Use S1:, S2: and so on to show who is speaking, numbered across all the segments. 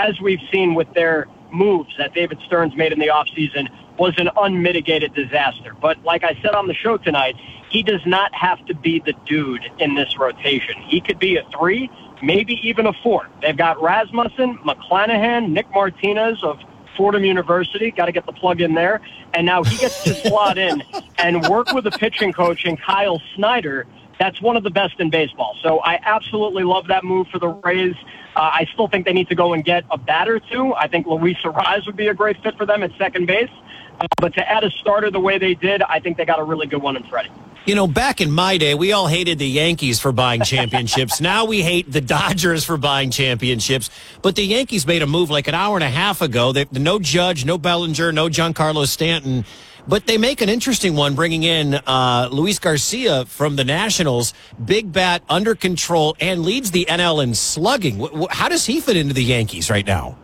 S1: as we've seen with their moves that David Stearns made in the offseason, was an unmitigated disaster. But like I said on the show tonight, he does not have to be the dude in this rotation. He could be a 3, maybe even a 4. They've got Rasmussen, McClanahan, Nick Martinez of Fordham University. Got to get the plug in there. And now he gets to slot in and work with a pitching coach in Kyle Snyder. That's one of the best in baseball. So I absolutely love that move for the Rays. I still think they need to go and get a batter, too. I think Luis Arraez would be a great fit for them at second base. But to add a starter the way they did, I think they got a really good one in Freddie.
S2: You know, back in my day, we all hated the Yankees for buying championships. Now we hate the Dodgers for buying championships. But the Yankees made a move like an hour and a half ago. No Judge, no Bellinger, no Giancarlo Stanton. But they make an interesting one, bringing in Luis Garcia from the Nationals, big bat, under control, and leads the NL in slugging. How does he fit into the Yankees right now?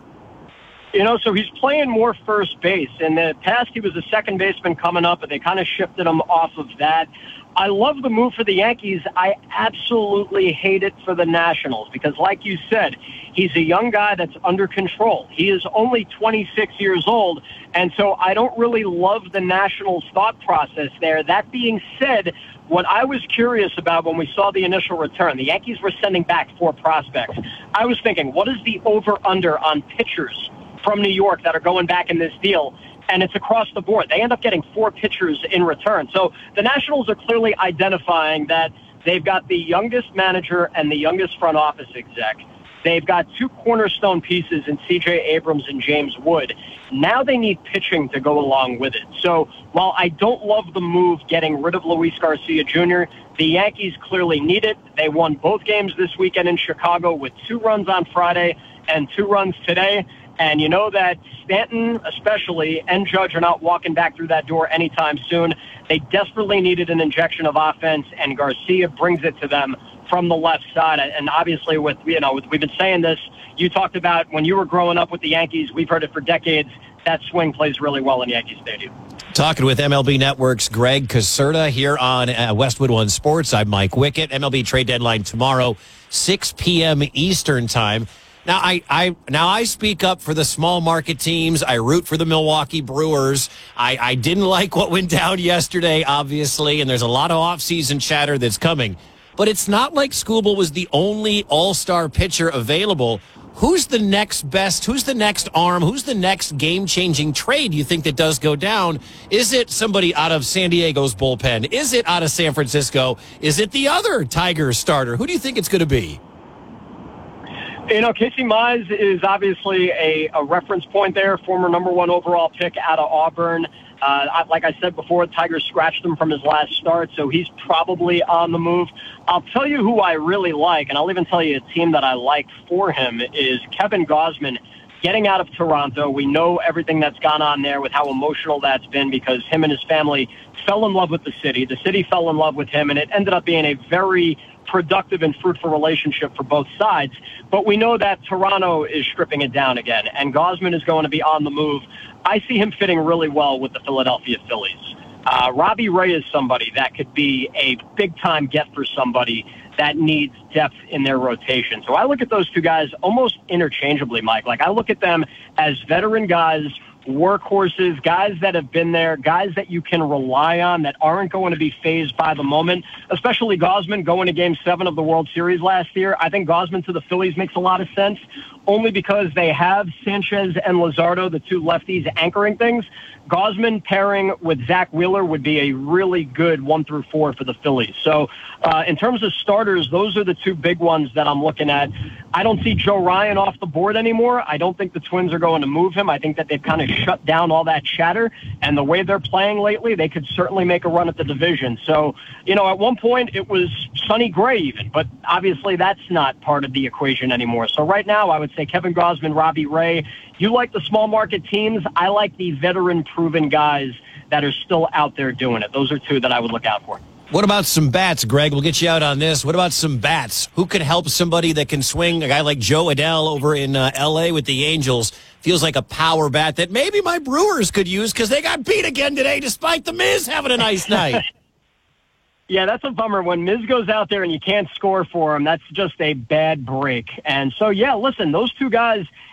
S1: You know, so he's playing more first base. In the past, he was a second baseman coming up, but they kind of shifted him off of that. I love the move for the Yankees. I absolutely hate it for the Nationals because, like you said, he's a young guy that's under control. He is only 26 years old, and so I don't really love the Nationals' thought process there. That being said, what I was curious about when we saw the initial return, the Yankees were sending back 4 prospects. I was thinking, what is the over-under on pitchers from New York that are going back in this deal? And it's across the board. They end up getting 4 pitchers in return. So the Nationals are clearly identifying that they've got the youngest manager and the youngest front office exec. They've got 2 cornerstone pieces in C.J. Abrams and James Wood. Now they need pitching to go along with it. So while I don't love the move getting rid of Luis Garcia Jr., the Yankees clearly need it. They won both games this weekend in Chicago with 2 runs on Friday and 2 runs today. And you know that Stanton especially and Judge are not walking back through that door anytime soon. They desperately needed an injection of offense, and Garcia brings it to them from the left side. And obviously, we've been saying this. You talked about when you were growing up with the Yankees. We've heard it for decades. That swing plays really well in Yankee Stadium.
S2: Talking with MLB Network's Greg Caserta here on Westwood One Sports. I'm Mike Wickett. MLB trade deadline tomorrow, 6 p.m. Eastern time. Now, I speak up for the small market teams. I root for the Milwaukee Brewers. I didn't like what went down yesterday, obviously, and there's a lot of off-season chatter that's coming. But it's not like Skubal was the only all-star pitcher available. Who's the next best? Who's the next arm? Who's the next game-changing trade you think that does go down? Is it somebody out of San Diego's bullpen? Is it out of San Francisco? Is it the other Tigers starter? Who do you think it's going to be?
S1: You know, Casey Mize is obviously a reference point there, former number 1 overall pick out of Auburn. Like I said before, Tigers scratched him from his last start, so he's probably on the move. I'll tell you who I really like, and I'll even tell you a team that I like for him is Kevin Gausman getting out of Toronto. We know everything that's gone on there with how emotional that's been because him and his family fell in love with the city. The city fell in love with him, and it ended up being a very productive and fruitful relationship for both sides. But we know that Toronto is stripping it down again, and Gausman is going to be on the move. I see him fitting really well with the Philadelphia Phillies. Robbie Ray is somebody that could be a big-time get for somebody that needs depth in their rotation. So I look at those 2 guys almost interchangeably, Mike. Like, I look at them as veteran guys, workhorses, guys that have been there, guys that you can rely on that aren't going to be fazed by the moment, especially Gausman going to Game 7 of the World Series last year. I think Gausman to the Phillies makes a lot of sense only because they have Sanchez and Luzardo, the 2 lefties, anchoring things. Gausman pairing with Zach Wheeler would be a really good 1 through 4 for the Phillies. So in terms of starters, those are the 2 big ones that I'm looking at. I don't see Joe Ryan off the board anymore. I don't think the Twins are going to move him. I think that they've kind of shut down all that chatter. And the way they're playing lately, they could certainly make a run at the division. So, you know, at one point it was Sonny Gray even, but obviously that's not part of the equation anymore. So right now I would say Kevin Gausman, Robbie Ray. You like the small market teams. I like the veteran proven guys that are still out there doing it. Those are 2 that I would look out for.
S2: What about some bats, Greg? We'll get you out on this. What about some bats? Who could help somebody that can swing? A guy like Joe Adell over in L.A. with the Angels feels like a power bat that maybe my Brewers could use because they got beat again today despite the Miz having a nice night.
S1: Yeah, that's a bummer. When Miz goes out there and you can't score for him, that's just a bad break. And so, yeah, listen, those 2 guys,